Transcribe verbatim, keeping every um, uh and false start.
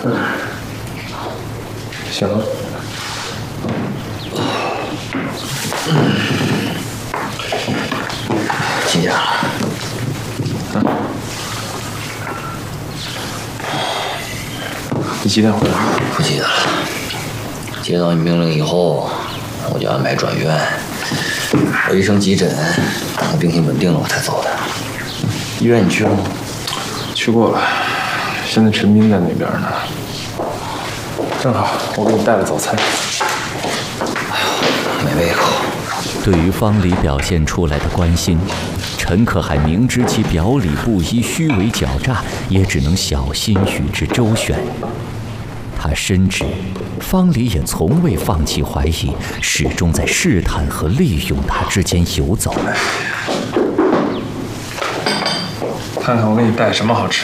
行了。 记下了。 嗯。你几点回来？ 不记得了。接到你命令以后，我就安排转院。我医生急诊，等他病情稳定了，我才走的。医院你去了吗？ 去过了，现在陈斌在那边呢。正好，我给你带了早餐。 哎呦，没胃口。 对于方离表现出来的关心，陈可汗明知其表里不一、虚伪狡诈，也只能小心与之周旋。他深知方离也从未放弃怀疑，始终在试探和利用他之间游走。 看看我给你带什么好吃。